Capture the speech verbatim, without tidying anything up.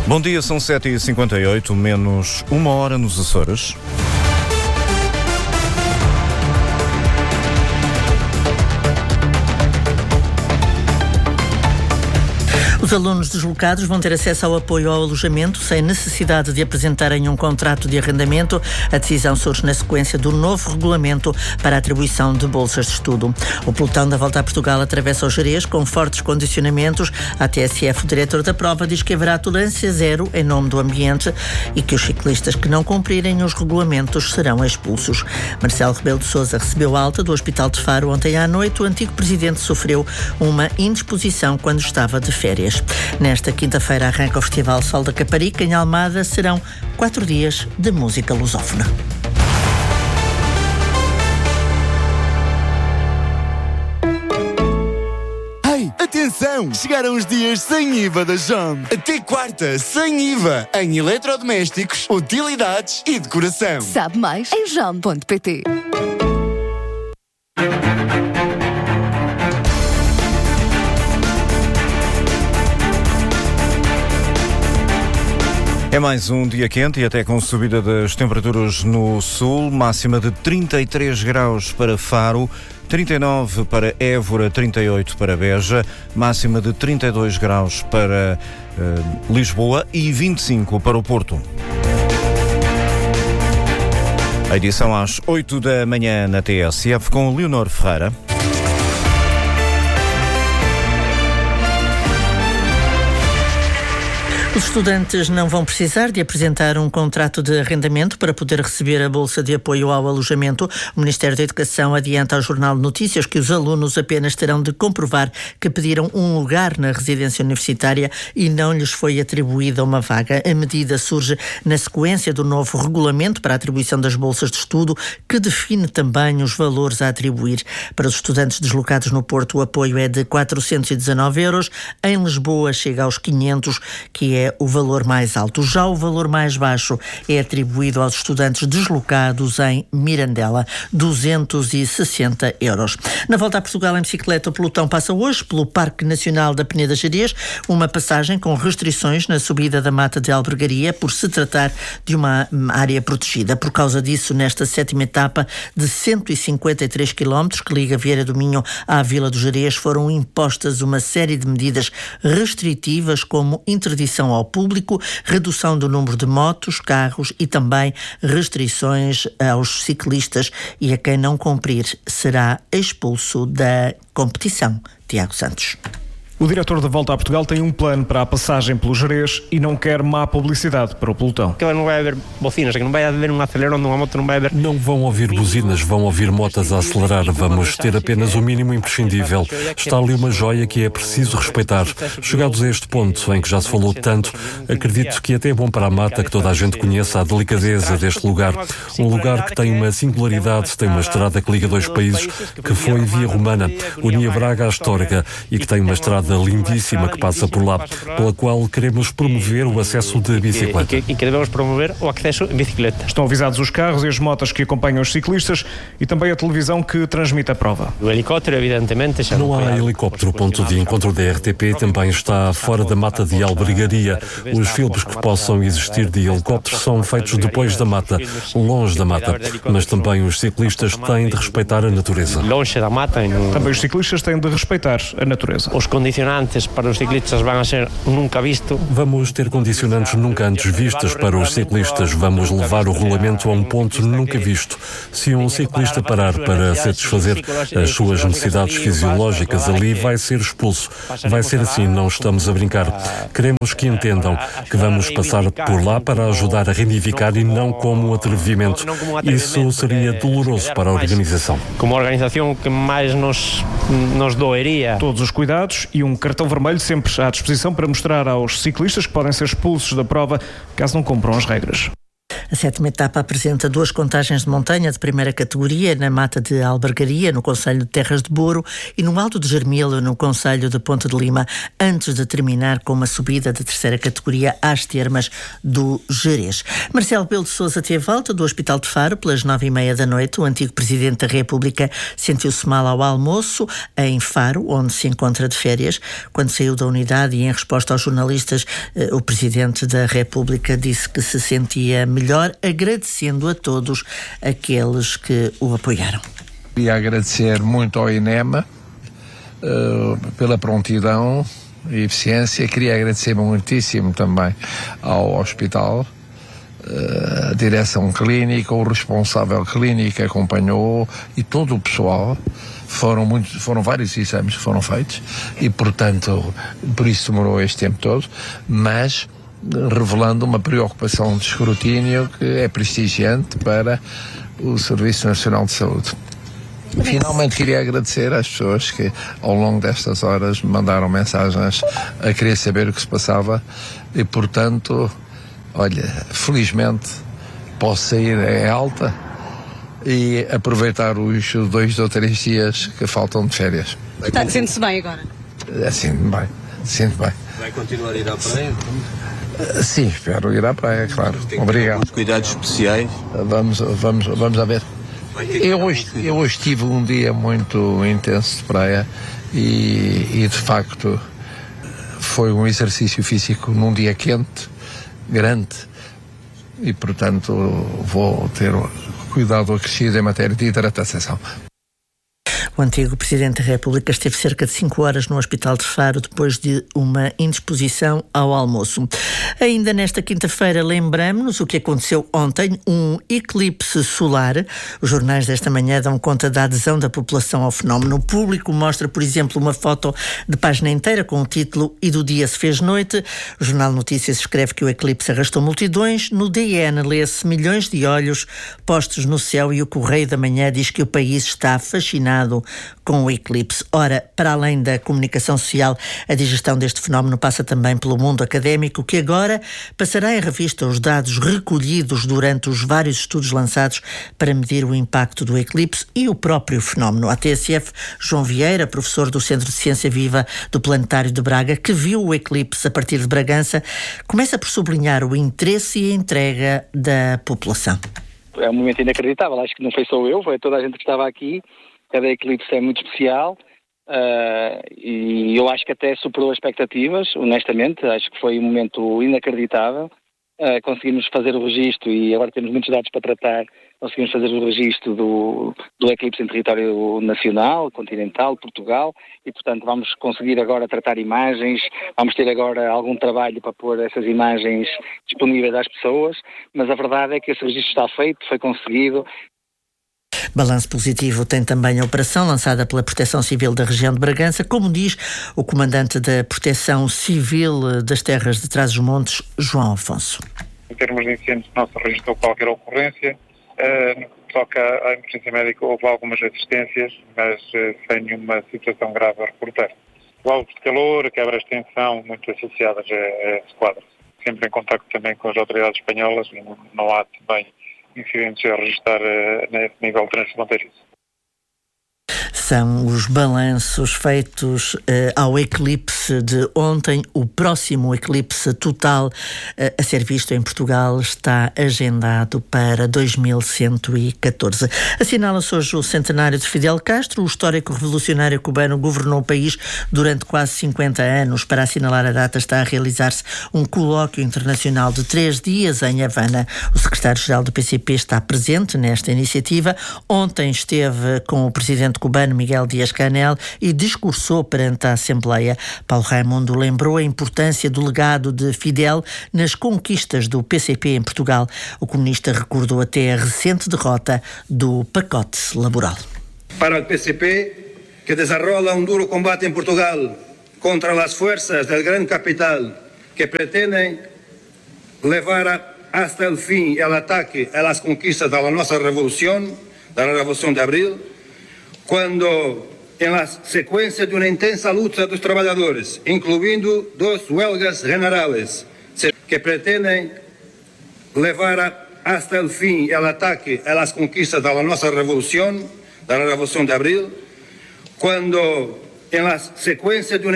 Bom dia, são sete e cinquenta e oito, menos uma hora nos Açores. Os alunos deslocados vão ter acesso ao apoio ao alojamento sem necessidade de apresentarem um contrato de arrendamento. A decisão surge na sequência do novo regulamento para a atribuição de bolsas de estudo. O pelotão da Volta a Portugal atravessa o Gerês com fortes condicionamentos. A T S F, o diretor da prova, diz que haverá tolerância zero em nome do ambiente e que os ciclistas que não cumprirem os regulamentos serão expulsos. Marcelo Rebelo de Sousa recebeu alta do Hospital de Faro ontem à noite. O antigo presidente sofreu uma indisposição quando estava de férias. Nesta quinta-feira arranca o Festival Sol da Caparica em Almada. Serão quatro dias de música lusófona. Ei, atenção! Chegaram os dias sem I V A da Jom. Até quarta, sem I V A, em eletrodomésticos, utilidades e decoração. Sabe mais em jom ponto pt. É mais um dia quente e até com subida das temperaturas no sul, máxima de trinta e três graus para Faro, trinta e nove para Évora, trinta e oito para Beja, máxima de trinta e dois graus para uh, Lisboa e vinte e cinco para o Porto. A edição às oito da manhã na T S F com Leonor Ferreira. Os estudantes não vão precisar de apresentar um contrato de arrendamento para poder receber a bolsa de apoio ao alojamento. O Ministério da Educação adianta ao Jornal de Notícias que os alunos apenas terão de comprovar que pediram um lugar na residência universitária e não lhes foi atribuída uma vaga. A medida surge na sequência do novo regulamento para a atribuição das bolsas de estudo, que define também os valores a atribuir. Para os estudantes deslocados no Porto, o apoio é de quatrocentos e dezanove euros. Em Lisboa chega aos quinhentos, que é o valor mais alto. Já o valor mais baixo é atribuído aos estudantes deslocados em Mirandela, duzentos e sessenta euros. Na Volta a Portugal em bicicleta, o pelotão passa hoje pelo Parque Nacional da Peneda Gerês, uma passagem com restrições na subida da Mata de Albergaria, por se tratar de uma área protegida. Por causa disso, nesta sétima etapa de cento e cinquenta e três quilómetros que liga Vieira do Minho à Vila do Gerês, foram impostas uma série de medidas restritivas, como interdição ao público, redução do número de motos, carros e também restrições aos ciclistas, e a quem não cumprir será expulso da competição. Tiago Santos. O diretor da Volta a Portugal tem um plano para a passagem pelo Gerês e não quer má publicidade para o pelotão. Que não vai haver bocinas, que não vai haver um acelerão de uma moto, não vai haver... Não vão ouvir buzinas, vão ouvir motas a acelerar. Vamos ter apenas o mínimo imprescindível. Está ali uma joia que é preciso respeitar. Chegados a este ponto em que já se falou tanto, acredito que até é bom para a mata que toda a gente conheça a delicadeza deste lugar. Um lugar que tem uma singularidade, tem uma estrada que liga dois países, que foi via romana, unia Braga à Histórica, e que tem uma estrada lindíssima que passa por lá, pela qual queremos promover o acesso de bicicleta. E que, que devemos promover o acesso em bicicleta. Estão avisados os carros e as motas que acompanham os ciclistas e também a televisão que transmite a prova. O helicóptero, evidentemente, já não há helicóptero. O ponto de encontro da R T P também está fora da Mata de Albergaria. Os filmes que possam existir de helicópteros são feitos depois da mata, longe da mata, mas também os ciclistas têm de respeitar a natureza. Longe da mata. Também os ciclistas têm de respeitar a natureza. Os condicionantes para os ciclistas vão ser nunca visto. Vamos ter condicionantes nunca antes vistos para os ciclistas. Vamos levar o regulamento a um ponto nunca visto. Se um ciclista parar para satisfazer as suas necessidades fisiológicas ali, vai ser expulso. Vai ser assim, não estamos a brincar. Queremos que entendam que vamos passar por lá para ajudar a reivindicar e não como um atrevimento. Isso seria doloroso para a organização. Como a organização que mais nos, nos doeria. Todos os cuidados e um cartão vermelho sempre à disposição para mostrar aos ciclistas que podem ser expulsos da prova caso não cumpram as regras. A sétima etapa apresenta duas contagens de montanha de primeira categoria na Mata de Albergaria, no concelho de Terras de Boro, e no Alto de Germilo, no concelho de Ponte de Lima, antes de terminar com uma subida de terceira categoria às termas do Gerês. Marcelo Rebelo de Sousa teve alta do Hospital de Faro pelas nove e meia da noite. O antigo Presidente da República sentiu-se mal ao almoço em Faro, onde se encontra de férias. Quando saiu da unidade e em resposta aos jornalistas, o Presidente da República disse que se sentia melhor, agradecendo a todos aqueles que o apoiaram. Queria agradecer muito ao INEMA uh, pela prontidão e eficiência. Queria agradecer muitíssimo também ao hospital, uh, a direção clínica, o responsável clínico que acompanhou e todo o pessoal. Foram, muito, foram vários exames que foram feitos e, portanto, por isso demorou este tempo todo, mas revelando uma preocupação de escrutínio que é prestigiante para o Serviço Nacional de Saúde. Finalmente queria agradecer às pessoas que ao longo destas horas me mandaram mensagens a querer saber o que se passava e, portanto, olha, felizmente posso sair em alta e aproveitar os dois ou três dias que faltam de férias. Está, sente-se bem agora? É, sinto-me bem, sinto bem. Vai continuar a ir à praia? Sim, espero ir à praia, claro. Obrigado. Os cuidados especiais? Vamos, vamos, vamos a ver. Eu hoje, eu hoje tive um dia muito intenso de praia e, e de facto foi um exercício físico num dia quente, grande, e portanto vou ter cuidado acrescido em matéria de hidratação. O antigo Presidente da República esteve cerca de cinco horas no Hospital de Faro depois de uma indisposição ao almoço. Ainda nesta quinta-feira lembramos-nos o que aconteceu ontem, um eclipse solar. Os jornais desta manhã dão conta da adesão da população ao fenómeno. O Público mostra, por exemplo, uma foto de página inteira com o título "E do dia se fez noite". O Jornal Notícias escreve que o eclipse arrastou multidões. No D N lê-se milhões de olhos postos no céu e o Correio da Manhã diz que o país está fascinado com o eclipse. Ora, para além da comunicação social, a digestão deste fenómeno passa também pelo mundo académico, que agora passará em revista os dados recolhidos durante os vários estudos lançados para medir o impacto do eclipse e o próprio fenómeno. A T S F, João Vieira, professor do Centro de Ciência Viva do Planetário de Braga, que viu o eclipse a partir de Bragança, começa por sublinhar o interesse e a entrega da população. É um momento inacreditável, acho que não foi só eu, foi toda a gente que estava aqui. Cada eclipse é muito especial uh, e eu acho que até superou as expectativas, honestamente. Acho que foi um momento inacreditável. Uh, conseguimos fazer o registro e agora temos muitos dados para tratar. Conseguimos fazer o registro do, do eclipse em território nacional, continental, Portugal, e portanto vamos conseguir agora tratar imagens, vamos ter agora algum trabalho para pôr essas imagens disponíveis às pessoas, mas a verdade é que esse registro está feito, foi conseguido. Balanço positivo tem também a operação lançada pela Proteção Civil da região de Bragança, como diz o comandante da Proteção Civil das Terras de Trás-os-Montes, João Afonso. Em termos de incêndios, não se registrou qualquer ocorrência, uh, só que à emergência médica houve algumas assistências, mas uh, sem nenhuma situação grave a reportar. Valves de calor, quebras de tensão, muito associadas a, a esse quadro. Sempre em contacto também com as autoridades espanholas, não, não há também incidentes a registrar uh, nesse nível transfronteiriço. São os balanços feitos uh, ao eclipse de ontem. O próximo eclipse total uh, a ser visto em Portugal está agendado para dois mil cento e catorze. Assinala-se hoje o centenário de Fidel Castro. O histórico revolucionário cubano governou o país durante quase cinquenta anos. Para assinalar a data está a realizar-se um colóquio internacional de três dias em Havana. O secretário-geral do P C P está presente nesta iniciativa. Ontem esteve com o presidente cubano Miguel Díaz-Canel e discursou perante a Assembleia. Paulo Raimundo lembrou a importância do legado de Fidel nas conquistas do P C P em Portugal. O comunista recordou até a recente derrota do pacote laboral. Para o P C P, que desarrolla um duro combate em Portugal contra as forças do grande capital que pretendem levar a, hasta o fim o ataque às conquistas da nossa revolução, da Revolução de Abril, quando, em la sequência de uma intensa luta dos trabalhadores, incluindo dos huelgas generales, que pretendem levar a, hasta el fin el ataque a las conquistas de la nuestra revolución, de la Revolución de Abril, cuando en la secuencia de una